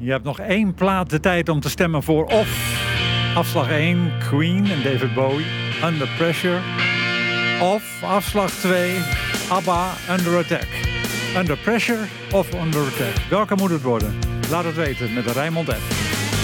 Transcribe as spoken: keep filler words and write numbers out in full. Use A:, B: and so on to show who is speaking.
A: Je hebt nog één plaat de tijd om te stemmen voor of afslag één, Queen en David Bowie, Under Pressure. Of afslag twee, ABBA, Under Attack. Under Pressure of Under Attack. Welke moet het worden? Laat het weten met de Rijnmond app.